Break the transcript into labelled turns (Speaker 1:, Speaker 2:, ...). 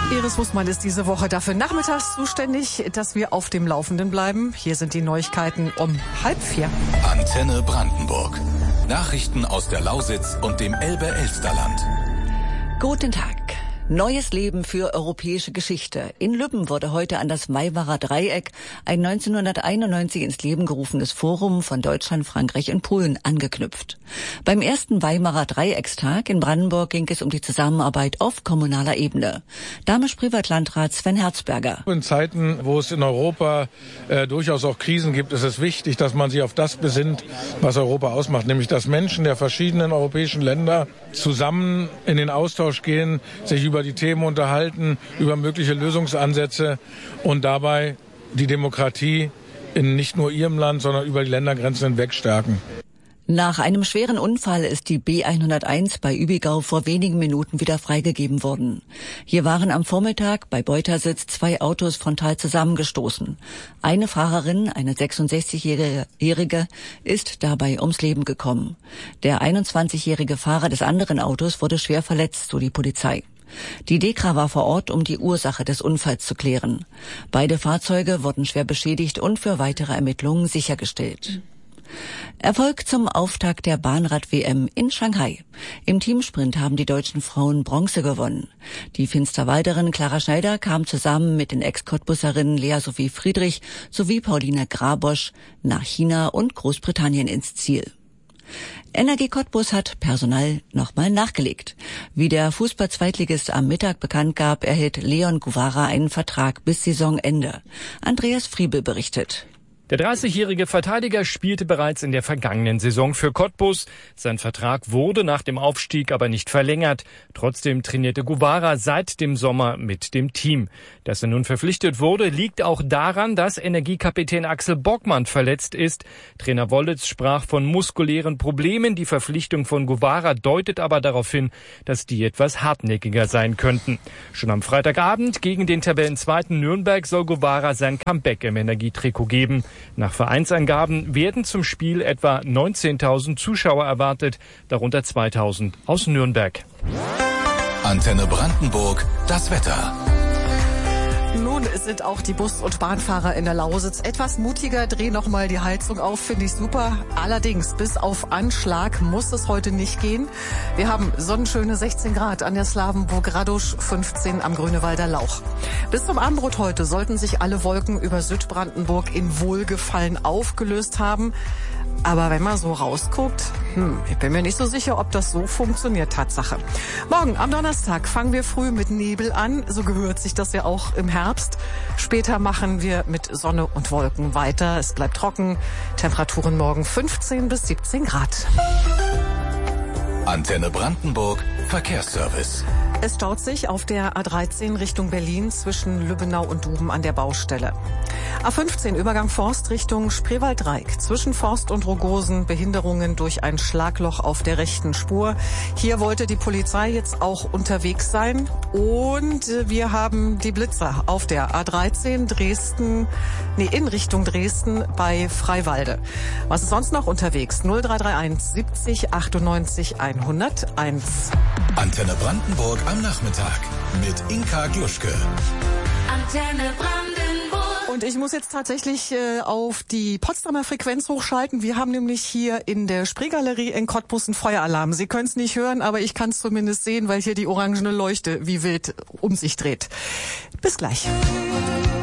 Speaker 1: Iris Wussmann ist diese Woche dafür nachmittags zuständig, dass wir auf dem Laufenden bleiben. Hier sind die Neuigkeiten um 3:30.
Speaker 2: Antenne Brandenburg. Nachrichten aus der Lausitz und dem Elbe-Elsterland.
Speaker 3: Guten Tag. Neues Leben für europäische Geschichte. In Lübben wurde heute an das Weimarer Dreieck ein 1991 ins Leben gerufenes Forum von Deutschland, Frankreich und Polen angeknüpft. Beim ersten Weimarer Dreieckstag in Brandenburg ging es um die Zusammenarbeit auf kommunaler Ebene. Damisch-Privatlandrat Sven Herzberger.
Speaker 4: In Zeiten, wo es in Europa durchaus auch Krisen gibt, ist es wichtig, dass man sich auf das besinnt, was Europa ausmacht, nämlich dass Menschen der verschiedenen europäischen Länder zusammen in den Austausch gehen, sich über die Themen unterhalten, über mögliche Lösungsansätze und dabei die Demokratie in nicht nur ihrem Land, sondern über die Ländergrenzen hinweg stärken.
Speaker 3: Nach einem schweren Unfall ist die B101 bei Übigau vor wenigen Minuten wieder freigegeben worden. Hier waren am Vormittag bei Beutersitz 2 Autos frontal zusammengestoßen. Eine Fahrerin, eine 66-Jährige, ist dabei ums Leben gekommen. Der 21-jährige Fahrer des anderen Autos wurde schwer verletzt, so die Polizei. Die DEKRA war vor Ort, um die Ursache des Unfalls zu klären. Beide Fahrzeuge wurden schwer beschädigt und für weitere Ermittlungen sichergestellt. Erfolg zum Auftakt der Bahnrad-WM in Shanghai. Im Teamsprint haben die deutschen Frauen Bronze gewonnen. Die Finsterwalderin Clara Schneider kam zusammen mit den Ex-Cottbusserinnen Lea Sophie Friedrich sowie Pauline Grabosch nach China und Großbritannien ins Ziel. Energie Cottbus hat Personal nochmal nachgelegt. Wie der Fußball-Zweitligist am Mittag bekannt gab, erhält Leon Guevara einen Vertrag bis Saisonende. Andreas Friebel berichtet.
Speaker 5: Der 30-jährige Verteidiger spielte bereits in der vergangenen Saison für Cottbus. Sein Vertrag wurde nach dem Aufstieg aber nicht verlängert. Trotzdem trainierte Guevara seit dem Sommer mit dem Team. Dass er nun verpflichtet wurde, liegt auch daran, dass Energiekapitän Axel Bockmann verletzt ist. Trainer Wollitz sprach von muskulären Problemen. Die Verpflichtung von Guevara deutet aber darauf hin, dass die etwas hartnäckiger sein könnten. Schon am Freitagabend gegen den Tabellenzweiten Nürnberg soll Guevara sein Comeback im Energietrikot geben. Nach Vereinsangaben werden zum Spiel etwa 19.000 Zuschauer erwartet, darunter 2.000 aus Nürnberg.
Speaker 2: Antenne Brandenburg, das Wetter.
Speaker 1: Nun sind auch die Bus- und Bahnfahrer in der Lausitz etwas mutiger. Dreh noch mal die Heizung auf, finde ich super. Allerdings, bis auf Anschlag muss es heute nicht gehen. Wir haben sonnenschöne 16 Grad an der Slawenburg Radusch, 15 am Grünewalder Lauch. Bis zum Abendbrot heute sollten sich alle Wolken über Südbrandenburg in Wohlgefallen aufgelöst haben. Aber wenn man so rausguckt, ich bin mir nicht so sicher, ob das so funktioniert, Tatsache. Morgen am Donnerstag fangen wir früh mit Nebel an. So gehört sich das ja auch im Herbst. Später machen wir mit Sonne und Wolken weiter. Es bleibt trocken. Temperaturen morgen 15 bis 17 Grad.
Speaker 2: Antenne Brandenburg, Verkehrsservice.
Speaker 1: Es staut sich auf der A13 Richtung Berlin zwischen Lübbenau und Duben an der Baustelle. A15 Übergang Forst Richtung Spreewald-Dreieck. Zwischen Forst und Rogosen Behinderungen durch ein Schlagloch auf der rechten Spur. Hier wollte die Polizei jetzt auch unterwegs sein. Und wir haben die Blitzer auf der A13 in Richtung Dresden bei Freiwalde. Was ist sonst noch unterwegs? 0331 70 98 101.
Speaker 2: Antenne Brandenburg am Nachmittag mit Inka Gluschke.
Speaker 6: Antenne Brandenburg.
Speaker 1: Und ich muss jetzt tatsächlich auf die Potsdamer Frequenz hochschalten. Wir haben nämlich hier in der Spreegalerie in Cottbus einen Feueralarm. Sie können es nicht hören, aber ich kann es zumindest sehen, weil hier die orangene Leuchte wie wild um sich dreht. Bis gleich.